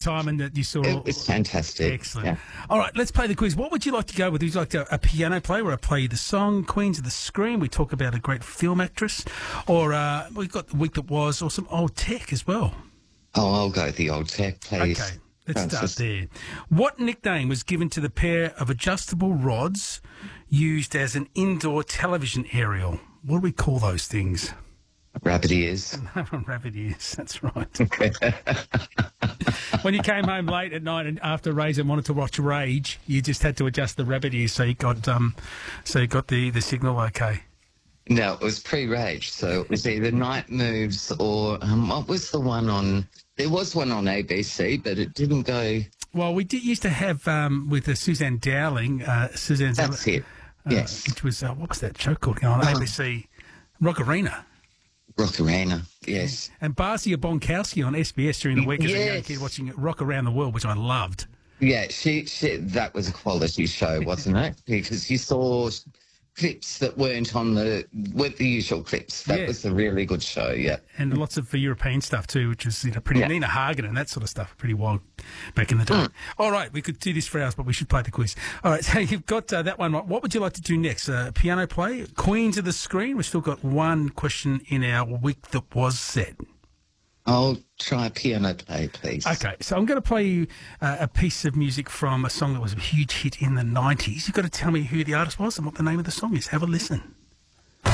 time and that you saw? It was fantastic. Excellent. Yeah. All right, let's play the quiz. What would you like to go with? Would you like a piano player where I play you the song, Queens of the Screen? We talk about a great film actress. Or we've got The Week That Was, or some old tech as well. Oh, I'll go with the old tech, please. Okay, let's start there. What nickname was given to the pair of adjustable rods used as an indoor television aerial? What do we call those things? Rabbit ears. Rabbit ears, that's right. When you came home late at night and after Razor wanted to watch Rage, you just had to adjust the rabbit ears so you got the signal okay. No, it was pre-Rage, so it was either Night Moves or what was the one on? There was one on ABC, but it didn't go. Well, we used to have with Suzanne Dowling. That's it. Yes. Which was what was that show called on ABC? Rock Arena. Rock Arena, yes. And Basia Bonkowski on SBS during the week as a young kid watching Rock Around the World, which I loved. Yeah, she that was a quality show, wasn't it? Because you saw clips that weren't on the usual clips. That was a really good show, yeah. And lots of European stuff too, which is pretty Nina Hagen and that sort of stuff, pretty wild back in the day. All right, we could do this for hours, but we should play the quiz. All right, so you've got that one. What would you like to do next? Piano play, Queens of the Screen. We've still got one question in our Week That Was set. I'll try piano play, please. Okay, so I'm going to play you a piece of music from a song that was a huge hit in the 90s. You've got to tell me who the artist was and what the name of the song is. Have a listen.